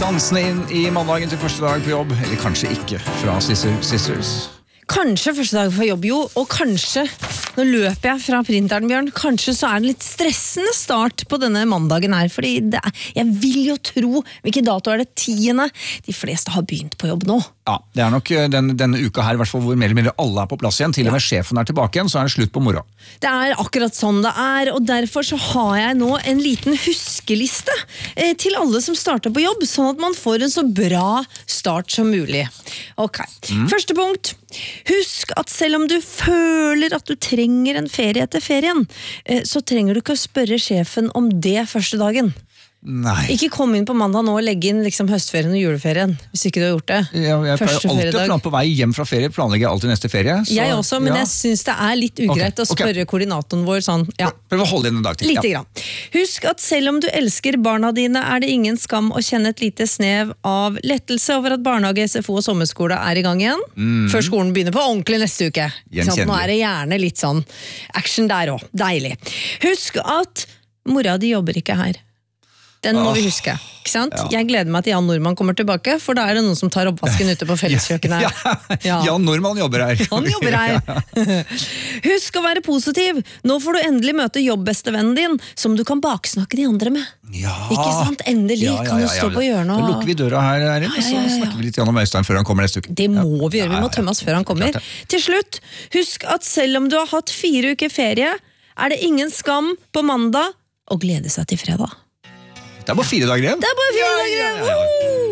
Dansende inn i mandagen til første dag på jobb, eller kanskje ikke, fra Sisters. Kanskje første dag på jobb, jo, og kanskje, nå løper jeg fra printeren, Bjørn, kanskje så det litt stressende start på denne mandagen her, fordi jeg vil jo tro, hvilken dato det 10. De fleste har begynt på jobb nå. Ja, det nok denne uka her, i hvert fall hvor mer eller mindre alle på plass igjen, til og med sjefen tilbake igjen, så det slutt på moro. Det akkurat sånn det og derfor så har jeg nå en liten huskeliste til alle som starter på jobb, sånn at man får en så bra start som mulig. Ok, første punkt. Husk at selv om du føler at du trenger en ferie etter ferien, så trenger du ikke å spørre sjefen om det første dagen. Nei. Ikke kom inn på mandag nå og legge inn liksom høstferien og juleferien, hvis ikke du har gjort det. Ja, jeg pleier alltid på vei hjem fra ferie, planlegger jeg alltid neste ferie. Så, jeg også, men jeg synes det litt ugreit å spørre koordinatoren vår sånn. Ja. Prøv å holde inn en dag til. Lite grann. Husk at selv om du elsker barna dine, det ingen skam å kjenne et lite snev av lettelse over at barnehage, SFO og sommerskole i gang igjen. Før skolen begynner på ordentlig neste uke. Sånn, nå det gjerne litt sånn action der også. Deilig. Husk at mora di jobber ikke her. Den må vi huske, ikke sant? Ja. Jeg gleder meg til Jan Normann kommer tilbake, for da det noen som tar oppvasken ute på felleskjøkkenet. Ja. Jan Normann jobber her. Han jobber her. Husk å være positiv. Nå får du endelig møte jobbestevennen din, som du kan baksnakke de andre med. Ja. Ikke sant? Endelig kan du stå på hjørnet. Da lukker vi døra her, og så snakker vi litt om Øystein før han kommer neste uke. Det må vi gjøre, vi må tømme oss før han kommer. Til slutt, husk at selv om du har hatt 4 uker ferie, det ingen skam på mandag å glede seg til fredag. Det bare 4 dager igjen. Det bare 4 dager igjen.